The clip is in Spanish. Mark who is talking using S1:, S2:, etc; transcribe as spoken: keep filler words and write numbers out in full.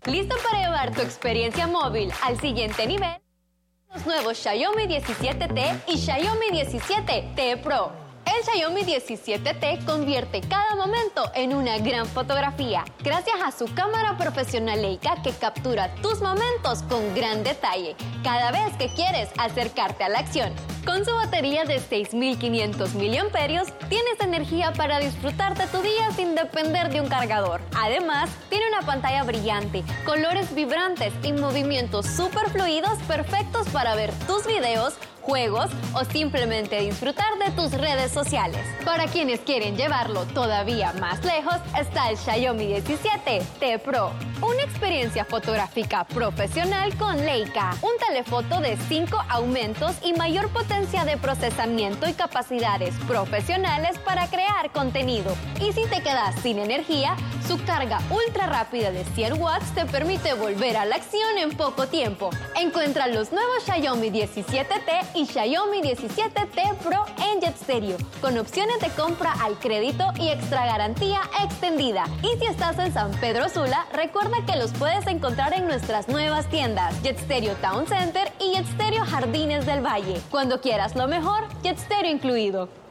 S1: ¿Listo para llevar tu experiencia móvil al siguiente nivel? Los nuevos Xiaomi diecisiete T y Xiaomi diecisiete T Pro. El Xiaomi diecisiete T convierte cada momento en una gran fotografía, gracias a su cámara profesional Leica que captura tus momentos con gran detalle, cada vez que quieres acercarte a la acción. Con su batería de seis mil quinientos miliamperios, tienes energía para disfrutar de tu día sin depender de un cargador. Además, tiene una pantalla brillante, colores vibrantes y movimientos súper fluidos perfectos para ver tus videos, juegos o simplemente disfrutar de tus redes sociales. Para quienes quieren llevarlo todavía más lejos, está el Xiaomi diecisiete T Pro. Una experiencia fotográfica profesional con Leica. Un telefoto de cinco aumentos y mayor potencia de procesamiento y capacidades profesionales para crear contenido. Y si te quedas sin energía, su carga ultra rápida de cien watts te permite volver a la acción en poco tiempo. Encuentra los nuevos Xiaomi diecisiete T y Xiaomi diecisiete T Pro en Jet Stereo, con opciones de compra al crédito y extra garantía extendida. Y si estás en San Pedro Sula, recuerda que los puedes encontrar en nuestras nuevas tiendas, Jet Stereo Town Center y Jet Stereo Jardines del Valle. Cuando quieras lo mejor, Jet Stereo incluido.